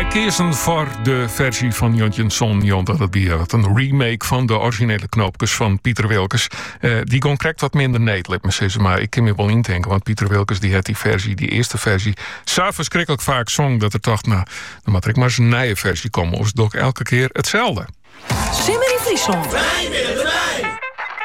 Wij kiezen voor de versie van Jontje Son, dat het biedt een remake van de originele knoopjes van Pieter Wilkes. Die kon correct wat minder neet, maar ik kan me wel indenken, want Pieter Wilkes die had die eerste versie, zo verschrikkelijk vaak zong dat er toch, dan moet ik maar eens een nieuwe versie komen. Of is het ook elke keer hetzelfde? Simmer in Friesland. Wij willen erbij!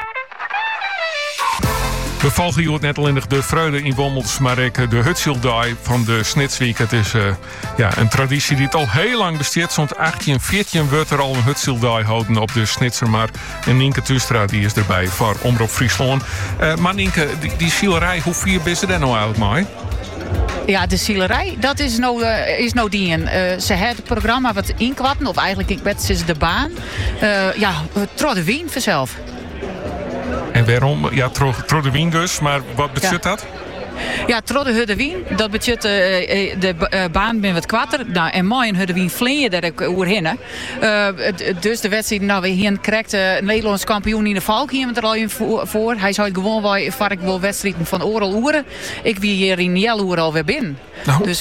We volgen hier net al in de vreugde in Wommels, maar ook de Hutsildaai van de Snitsweek. Het is een traditie die het al heel lang bestaat. Zo'n 1814 wordt er al een Hutsildaai houden op de Snitsermar. En Nienke Thustra die is erbij voor Omroep Friesland. Maar Nienke, die zielerij, hoe vier ben je daar nou eigenlijk mee? Ja, de zielerij, dat is nou die. Ze had het programma wat inkwatten, of eigenlijk is de baan. Trouw de wien vanzelf. En waarom? Ja, trouw de wien dus, maar wat betekent dat? Ja, trouw de hudde wien, dat betekent de baan ben wat kwatter. Nou, en mooi een hudde wien vleen je daar ook oerheen. Dus de wedstrijd, we hier krijgt een Nederlands kampioen in de Valk hier met er al in voor. Hij zou gewoon wel wedstrijden van oorlog oeren. Ik wie hier in Jelloer alweer binnen. Nou. Dus,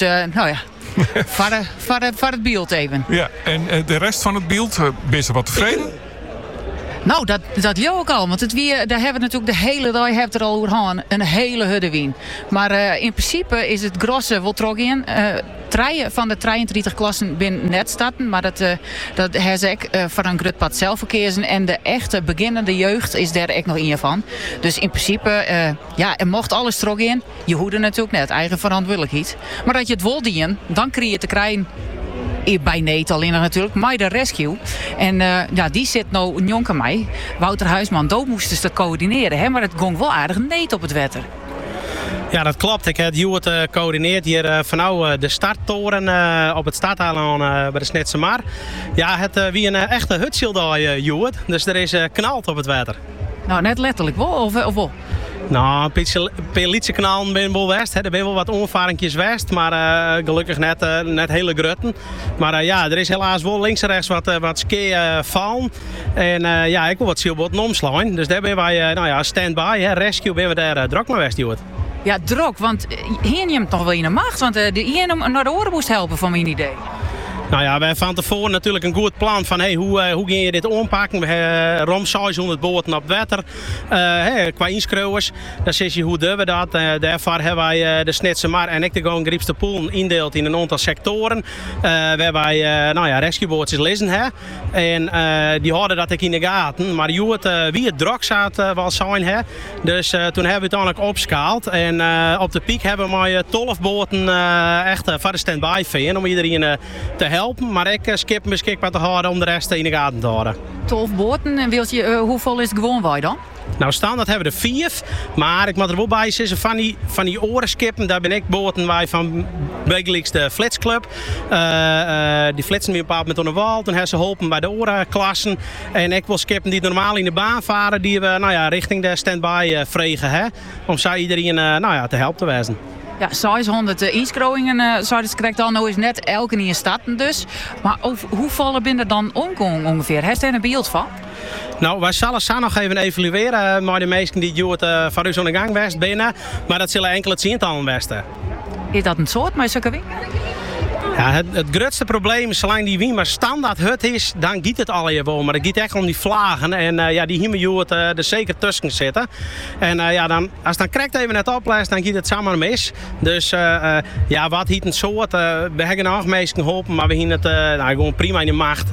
voor het beeld even. Ja, en de rest van het beeld, ben je wat tevreden? Nou, dat leeuw ook al. Want daar hebben we natuurlijk de hele dag er al over gehad. Een hele hudde wien. Maar in principe is het grosse wel trok in. Treien van de 33 klassen binnen net starten. Maar dat heeft ik van een groot zelfverkeersen. En de echte beginnende jeugd is daar echt nog in van. Dus in principe, er mocht alles trok in. Je hoede natuurlijk net, eigen verantwoordelijkheid. Maar dat je het wil dienen, dan krijg je te krijgen. Bij Neet alleen natuurlijk, maar de rescue. En die zit nou een jonker mij. Wouter Huisman, dood moesten ze dat coördineren. Hè? Maar het ging wel aardig neet op het wetter. Ja, dat klopt. Ik heb het coördineerd hier vanuit de starttoren op het starteiland bij de Snitse Mar. Ja, het wie een echte Hutsildaai, Joert. Dus er is knalt op het wetter. Nou, net letterlijk wel, of wel? Nou, een beetje knallen ben wel west. Er ben wel wat onvaringjes west, maar gelukkig net hele grutten. Maar er is helaas wel links en rechts wat ski vallen. En ik wil wat zielboten omslaan. Dus daar ben wij stand-by, rescue ben we daar druk mee west, Joert. Ja, druk, want hier je hem toch wel in de macht. Want hier naar de oren moest helpen van mijn idee. Nou ja, we hebben van tevoren natuurlijk een goed plan van hoe ga je dit aanpakken. We hebben rond 600 boten op het wetter. Qua inschrijvers, dan zie je hoe doen we dat. Daarvoor hebben wij de Snitse Mar en ik de gewoon Griepste Poel indeeld in een aantal sectoren. Waar wij rescuebootjes lezen. En die houden dat ik in de gaten. Maar wie het druk zat wel zijn. Dus toen hebben we het uiteindelijk opschaald. En op de piek hebben we 12 boten echt voor de stand-by vinden om iedereen te helpen. Maar ik skip beschikbaar te houden om de rest in de gaten te houden. 12 boten, en hoeveel is het gewoon wij dan? Nou, standaard hebben we er 4, maar ik moet er wel bij zeggen, van die orenskippen, daar ben ik boten wij van Begelijks de Flitsclub. Die flitsen we bepaald met een wal, toen hebben ze geholpen bij de orenklassen. En ik wil skippen die normaal in de baan varen, die we richting de stand-by vregen, om zij iedereen te helpen te wezen. Ja, 600 inschrijvingen, zoals krijgt dan nou is net elke in starten dus. Maar hoeveel binnen er dan omkomen ongeveer? Heeft er een beeld van? Nou, wij zullen zo nog even evalueren met de meesten die van u zo'n gang west binnen. Maar dat zullen enkel het tientallen westen. Is dat een soort met zulke wien? Ja, het grootste probleem is, zolang die wien maar standaard hut is, dan giet het al je wel. Maar het giet echt om die vlagen. En die hiemen er zeker tussen zitten. En als het dan krijgt even net opleest, dan giet het samen mis. Dus wat hiet een soort. We hebben nog meesten geholpen, maar we hieten het gewoon prima in de macht.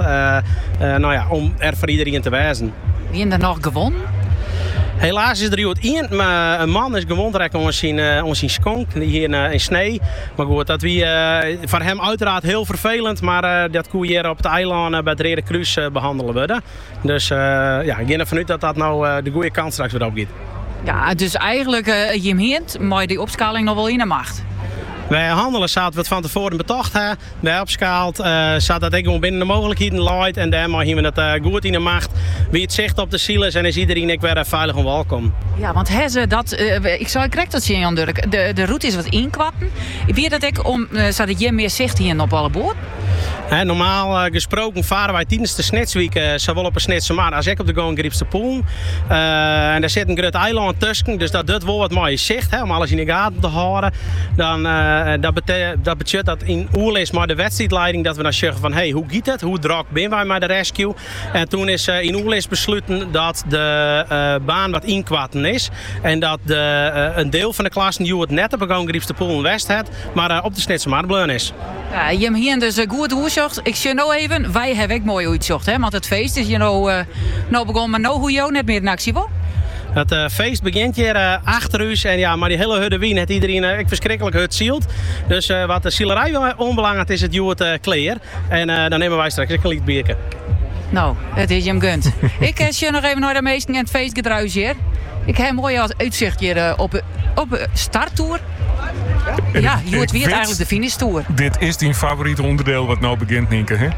Om er voor iedereen te wijzen. Wie er nog gewonnen? Helaas is er iemand maar een man is gewond om zijn skonk hier in Snee. Maar goed, dat voor hem uiteraard heel vervelend, maar dat kon je hier op het eiland bij het Rode Kruis behandelen worden. Dus ik ga ervan uit dat nou de goede kant straks weer opgaat. Ja, dus eigenlijk je hem hint, maar die opschaling nog wel in de macht. Wij handelen zaten we het van tevoren betocht hebben. Wij opschaald, zat dat ik gewoon binnen de mogelijkheden leidt. En daarmee hebben we het goed in de macht. Wie het zicht op de ziel is en is iedereen weer veilig en welkom. Ja, want ik zou correct dat zien, Jan Durk. De route is wat inkwatten. Wie dat ik om, zodat je meer zicht hier op alle boord? Normaal gesproken varen wij tijdens de Snetsweek zowel op een Snetse maar als ik op de Goongriepse Poel. En daar zit een groot eiland tussen, dus dat doet wel wat mooie zicht. Om alles in de gaten te houden. Dan, dat betekent dat in Oerlis maar de wedstrijdleiding dat we dan zeggen van hey, hoe gaat het? Hoe druk ben wij met de rescue? En toen is in Oerlis besloten dat de baan wat inkwatten is. En dat een deel van de klassen die het net op de Goongriepse Poel in West had, maar op de Snetse maar bleun is. Ja, je hebt hier dus goed uitzocht. Ik zie nou even, wij hebben ook mooi uitzocht, hè? Want het feest is je nou begonnen, maar nou hoe jou net meer in actie wil? Het feest begint hier achter u en ja, maar die hele hudde wien heeft iedereen verschrikkelijk hut zielt. Dus wat de zielerij onbelangrijk is, het joert kleer. En dan nemen wij straks een licht bierken. Nou, het is je hem gunt. Ik zie nog even naar de meesten en het feestgedruis hier. Ik heb een mooi uitzicht hier op starttour. Ja, je wordt weer eigenlijk de finishtour. Dit is die favoriete onderdeel wat nou begint, Nienke, hè?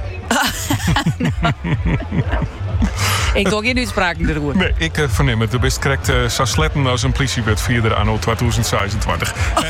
Ik doe geen uitspraken erover. Nee, ik verneem het. De best correct zou sletten als een politiewet vierde anno 2026.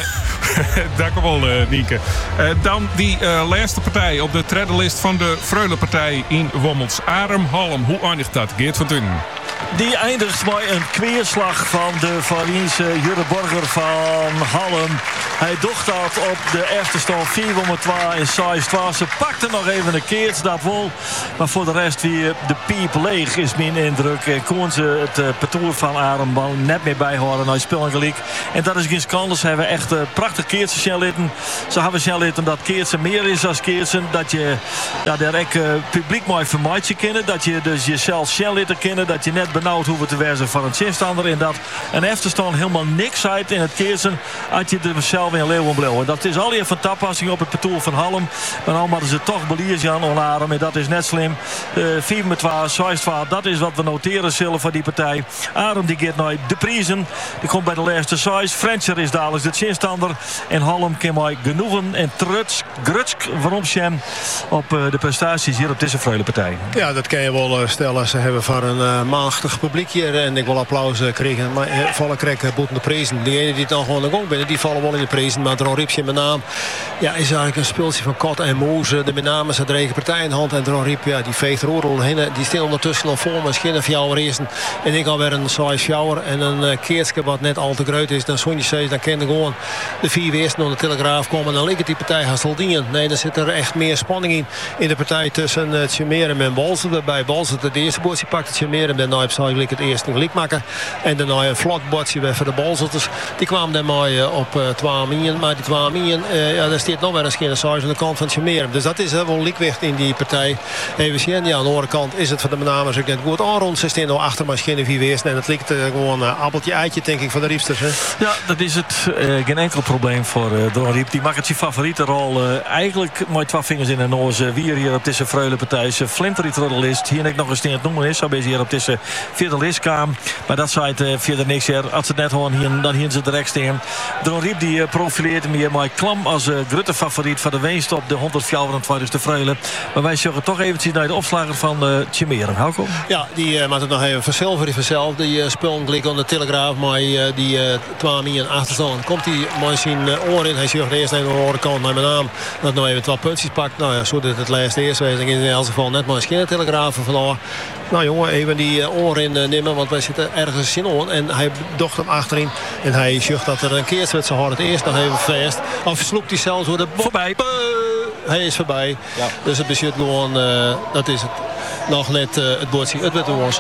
Dank u wel, Nienke. Dan die laatste partij op de treddelist van de Freulepartij in Wommels. Arem-Halm. Hoe eindigt dat? Geert van Dunnen. Die eindigt bij een kweerslag van de Variense Jurre Borger van Halm. Hij docht dat op de eerste stand 4-2 in size 12. Ze pakte nog even een keert, dat wel. Maar voor de rest weer de piep leeg is mijn indruk. Kon ze het parcours van Arembal net meer bijhouden. Hij speelt gelijk. En dat is geen schande. Ze hebben echt prachtig keertje zien litten. Ze hebben zien litten dat keertje meer is als keertje. Dat je daar echt publiek mooi vermijdt je kennen. Dat je dus jezelf zien litten kennen. Dat je net benauwd hoeft te wezen van een zinstander. En dat een efterstand helemaal niks uit in het keertje. Had je er zelf in Leeuwenblauw. Dat is al van toepassing op het parcours van Halm. Maar dan hadden ze toch beliers aan Arem. En dat is net slim. 4-2, 6-2. Dat is wat we noteren zullen van die partij. Arem die gaat naar de prijzen. Die komt bij de laatste size. Frencher is dadelijk de zinstander. En Halm kan mij genoegen en grutsk waarom Shem op de prestaties hier op deze Freulepartij. Ja, dat kan je wel stellen. Ze hebben van een machtig publiek hier. En ik wil applaus krijgen. Maar vallen krijgen boeten de prijzen. Diegenen die dan gewoon de gang binnen, die vallen wel in de prijzen. Maar Dron Riepje met naam. Ja, is eigenlijk een speeltje van Kot en Moes. De met name zijn drie partij in hand. En Dron Riep, ja, die veegt roerel heen. Die staan ondertussen al voor. Misschien een fjouwer eerst. En ik alweer een size fjouwer. En een keertje wat net al te groot is. Dan Sonje zegt, dan kan er gewoon de 4 weersten onder de Telegraaf komen. Dan ligt die partij Hasseldien. Nee, dan zit er echt meer spanning in de partij tussen Tjemerem en Balzert. Bij Balzert de eerste boordje pakt het Tjemerem. Daarna heeft ze het eerste gelijk maken. En daarna een vlak bordje bij voor de Balzerters. Die kwamen dan mooi op 12 miljoen. Maar die 12 miljoen, ja, daar staat nog wel eens geen size aan de kant van Tjemerem. Dus dat is wel lichtwicht in die partij. Even zien, ja, aan de andere kant is het voor de benamers ook net goed aanrond. Ze staan nog achter maar geen 4 weersten. En het lijkt gewoon appeltje eitje, denk ik, van de Riepsters. Hè? Ja, dat is het. Geen enkel probleem voor Dron Riep. Die maakt het zijn favoriete rol. Eigenlijk met 2 vingers in de noos. Wie hier op deze Freulepartij. Flinterie-trottelist. Hier net nog eens het noemen is. Zo is hier op deze vierde list kwam. Maar dat zei het verder niks hier. Als ze net gewoon hier, dan hier ze direct staan. Dron Riep die profileert meer maar klam als grote favoriet van de winst op de 124 Freule. Maar wij zorgen toch eventjes naar de opslager van Tjemerem. Houkom. Ja, die maakt het nog even verzilver vanzelf. Die speelt gelijk aan de Telegraaf. Maar die 12 miljoen achterstand. Komt hij mooi zijn oor in. Hij zegt eerst naar de andere kant naar mijn naam. Dat nog even 12 puntjes pakt. Nou ja, zo dat het laatste eerst wees. In elk geval net maar geen Telegraaf verloren. Nou jongen, even die oor in nemen. Want wij zitten ergens in oor. En hij docht hem achterin. En hij zegt dat er een keer werd. Ze houden het eerst nog even vast. Of sloept hij zelfs door de voorbij. Hij is voorbij. Ja. Dus het bezit gewoon, dat is het. Nog net het bordje. Het werd gewoon 6-2.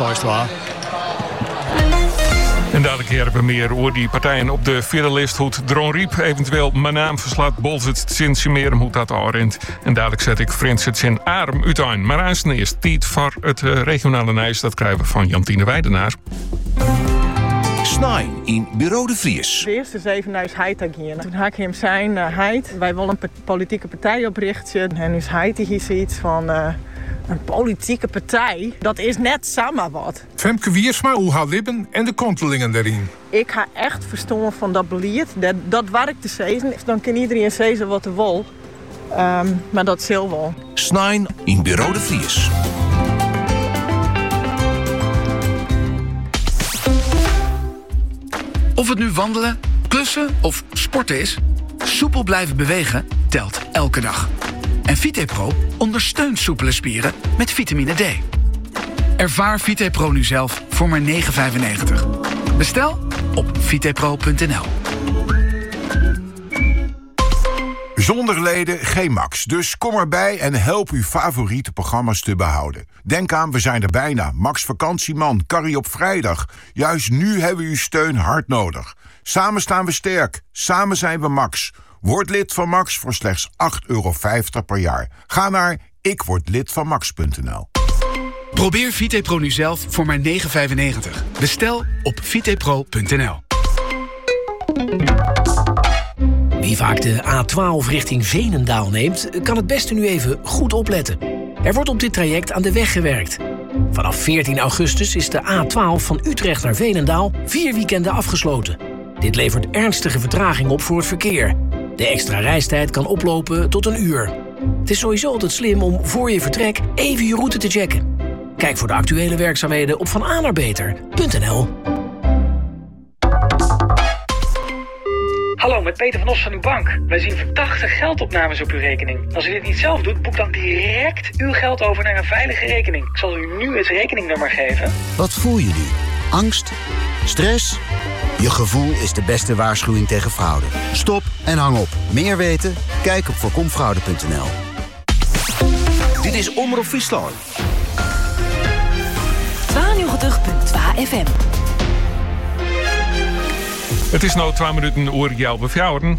En dadelijk hebben we meer over die partijen op de vierde list. Hoe Dron Riep eventueel mijn naam verslaat. Bolzert Sint Tjemerem, hoe dat aanrent. En dadelijk zet ik Frans Sint Arem uiteen. Maar aanstaan eerst tijd voor het regionale nieuws. Dat krijgen we van Jantine Weidenaar. Snijn in Bureau de Vries. De eerste is even naar Heid gaan. Toen had ik hem zijn Heid. Wij willen een politieke partij oprichten. En nu is Heid hier zoiets van een politieke partij. Dat is net samen wat. Femke Wiersma, hoe haar libben en de kontelingen daarin. Ik ga echt verstaan van dat beleid. Dat werkt te zeggen. Dan kan iedereen zeggen wat hij wil. Maar dat is heel wel. Snijn in Bureau de Vries. Of het nu wandelen, klussen of sporten is, soepel blijven bewegen telt elke dag. En VitePro ondersteunt soepele spieren met vitamine D. Ervaar VitePro nu zelf voor maar €9,95. Bestel op vitepro.nl. Zonder leden geen Max. Dus kom erbij en help uw favoriete programma's te behouden. Denk aan, we zijn er bijna. Max Vakantieman, Carrie op vrijdag. Juist nu hebben we uw steun hard nodig. Samen staan we sterk. Samen zijn we Max. Word lid van Max voor slechts €8,50 per jaar. Ga naar ikwordlidvanmax.nl. Probeer VitePro nu zelf voor maar €9,95. Bestel op vitepro.nl. Wie vaak de A12 richting Veenendaal neemt, kan het beste nu even goed opletten. Er wordt op dit traject aan de weg gewerkt. Vanaf 14 augustus is de A12 van Utrecht naar Veenendaal 4 weekenden afgesloten. Dit levert ernstige vertraging op voor het verkeer. De extra reistijd kan oplopen tot 1 uur. Het is sowieso altijd slim om voor je vertrek even je route te checken. Kijk voor de actuele werkzaamheden op vananaarbeter.nl. Hallo, met Peter van Os van uw bank. Wij zien verdachte geldopnames op uw rekening. Als u dit niet zelf doet, boek dan direct uw geld over naar een veilige rekening. Ik zal u nu het rekeningnummer geven. Wat voel je nu? Angst? Stress? Je gevoel is de beste waarschuwing tegen fraude. Stop en hang op. Meer weten? Kijk op voorkomfraude.nl. Dit is Omroep Friesland. 92.2 FM. Het is nu 2 minuten oor jou bevjouwen.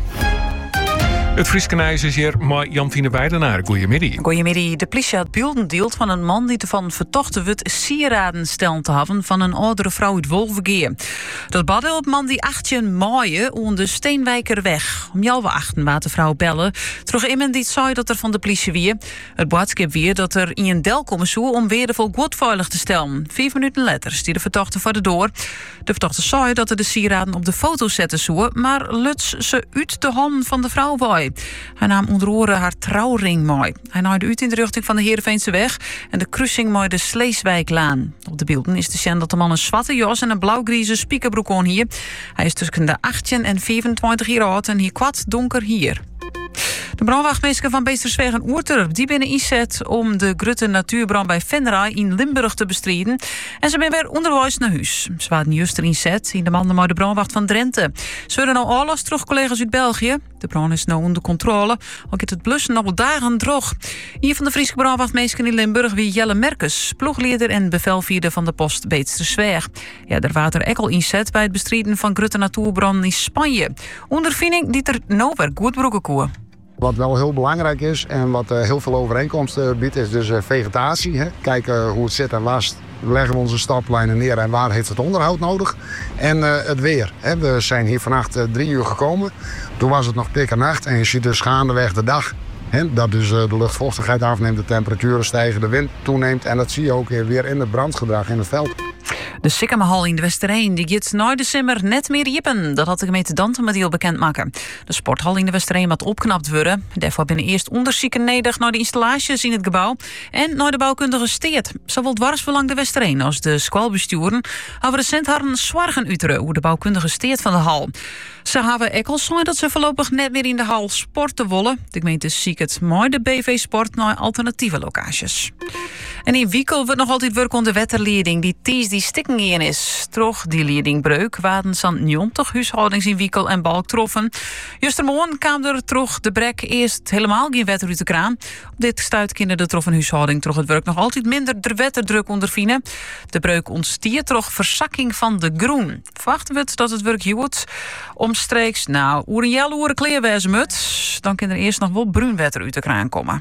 Het Friese Nijs is hier met Jantine Weidenaar. Goedemiddag. Goedemiddag. De politie had beelden deelt van een man die ervan vertochte wordt sieraden stellen te hebben van een oudere vrouw uit Wolvergeer. Dat badde op man die 18 maaien onder de Steenwijkerweg. Om jou achten waar de vrouw bellen. Terug iemand die zei dat er van de politie weer. Het boodschap weer dat er in een del komen zoe om weer de vol goed veilig te stellen. 5 minuten later die de vertochte voor de door. De vertochte zei dat er de sieraden op de foto zetten zoe, maar luts ze uit de hand van de vrouw bij. Hij nam onder oren haar trouwring mee. Hij naaide uit in de richting van de Heerenveense weg en de kruising met de Sleeswijklaan. Op de beelden is te zien dat de man een zwarte jas en een blauwgrieze spiekerbroek aan hier. Hij is tussen de 18 en 24 jaar oud en hier kwad donker hier. De brandwachtmeester van Beestersweg en Oerterp die binnen inzet om de grote natuurbrand bij Venray in Limburg te bestrijden. En ze zijn weer onderwijs naar huis. Ze waren juist inzet in de mannen met de brandwacht van Drenthe. Ze worden nou alles terug, collega's uit België. De brand is nou onder controle, al gaat het blussen nog dagen droog. Hier van de Friese brandwachtmeester in Limburg wie Jelle Merkes, ploegleider en bevelvierder van de post Beestersweg. Ja, er water ook al inzet bij het bestrijden van grote natuurbranden in Spanje. Ondervinding die er nou weer goed broeken koen. Wat wel heel belangrijk is en wat heel veel overeenkomsten biedt is dus vegetatie. Hè. Kijken hoe het zit en waar leggen we onze staplijnen neer en waar heeft het onderhoud nodig. En het weer. Hè. We zijn hier vannacht 3 uur gekomen. Toen was het nog dikke nacht en je ziet dus gaandeweg de dag. Hè, dat dus de luchtvochtigheid afneemt, de temperaturen stijgen, de wind toeneemt. En dat zie je ook weer in het brandgedrag in het veld. De Sikkemahal in de Westereen die gaat na december net meer jippen. Dat had de gemeente Dantemadiel bekendmaken. De sporthal in de Westereen moet opknapt worden. Daarvoor binnen eerst onderzoeken nodig naar de installaties in het gebouw en naar de bouwkundige steed. Zowel dwarsbelang de Westereen als de squalbesturen hebben recent haar een zwargen uiteren hoe de bouwkundige steed van de hal. Ze hebben ook al gezegd dat ze voorlopig net meer in de hal sporten willen. De gemeente ziet het mooi de BV Sport naar alternatieve locaties. En in Wiekel wordt nog altijd werk aan de wetterleiding die Ties die stikken in is. Troch die leidingbreuk waren zo'n 90 huishoudings in Wiekel en Balk troffen. Justermorgen kwam er troch de brek eerst helemaal geen wetter uit de kraan. Op dit stuit kinderen de troffen huishouding troch het werk nog altijd minder de wetterdruk ondervinden. De breuk ontstiert troch verzakking van de groen. Verwachten we dat het werk hield omstreeks, nou, oeren jelle oeren kleerwijze mut. Dan kan er eerst nog wel bruinwetter uit de kraan komen.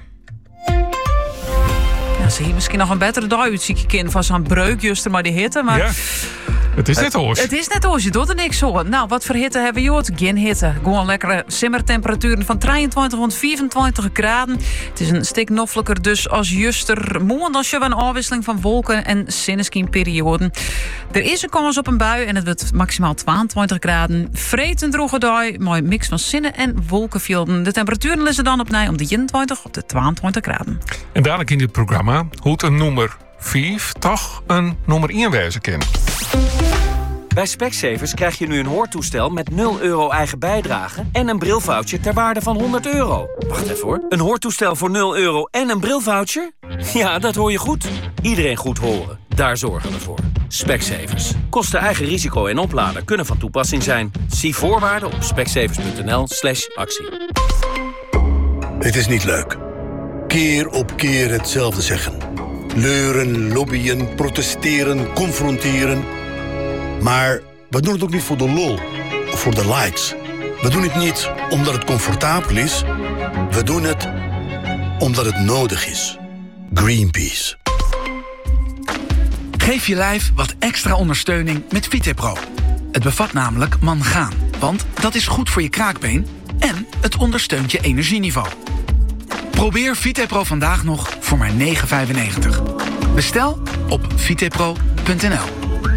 Ja, zie je misschien nog een betere dag uit, zie ik kind van zo'n breuk, juster maar die hitte. Maar ja, het is net oors. Het is net oors, je doet er niks hoor. Nou, wat voor hitte hebben we gehoord? Geen hitte. Gewoon lekkere simmertemperaturen van 23 tot 24 graden. Het is een stuk noffelijker dus als juster. Morgen als je een afwisseling van wolken en sinneskienperioden. Er is een kans op een bui en het wordt maximaal 22 graden. Vreed een droge dag, maar een mix van zinnen en wolkenvelden. De temperaturen liggen dan opnieuw om de 21 op de 22 graden. En dadelijk in dit programma hoe een nummer 5 toch een nummer 1 wezen kan. Bij Specsavers krijg je nu een hoortoestel met 0 euro eigen bijdrage en een brilvoucher ter waarde van €100. Wacht even hoor. Een hoortoestel voor 0 euro en een brilvoucher? Ja, dat hoor je goed. Iedereen goed horen. Daar zorgen we voor. Specsavers. Kosten eigen risico en oplader kunnen van toepassing zijn. Zie voorwaarden op specsavers.nl/actie. Het is niet leuk. Keer op keer hetzelfde zeggen. Leuren, lobbyen, protesteren, confronteren. Maar we doen het ook niet voor de lol of voor de likes. We doen het niet omdat het comfortabel is. We doen het omdat het nodig is. Greenpeace. Geef je lijf wat extra ondersteuning met VitePro. Het bevat namelijk mangaan, want dat is goed voor je kraakbeen en het ondersteunt je energieniveau. Probeer VitePro vandaag nog voor maar €9,95. Bestel op vitepro.nl.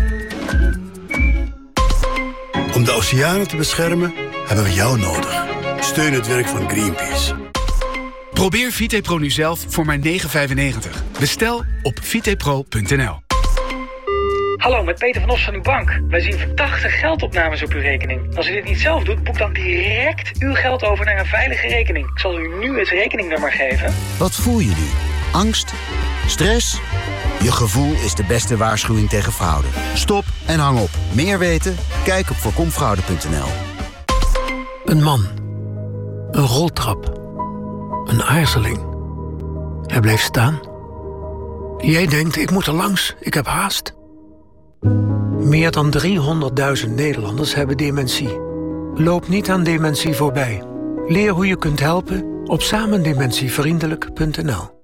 Om de oceanen te beschermen hebben we jou nodig. Steun het werk van Greenpeace. Probeer VitePro nu zelf voor maar €9,95. Bestel op vitepro.nl. Hallo, met Peter van Os van de bank. Wij zien verdachte geldopnames op uw rekening. Als u dit niet zelf doet, boek dan direct uw geld over naar een veilige rekening. Ik zal u nu het rekeningnummer geven. Wat voel je nu? Angst? Stress? Je gevoel is de beste waarschuwing tegen fraude. Stop en hang op. Meer weten? Kijk op voorkomfraude.nl. Een man. Een roltrap. Een aarzeling. Hij bleef staan. Jij denkt, ik moet er langs, ik heb haast. Meer dan 300.000 Nederlanders hebben dementie. Loop niet aan dementie voorbij. Leer hoe je kunt helpen op samendementievriendelijk.nl.